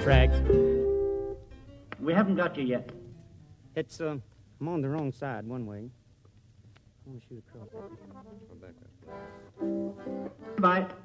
track. We haven't got you yet. It's, I'm on the wrong side one way. I want to shoot across. Bye.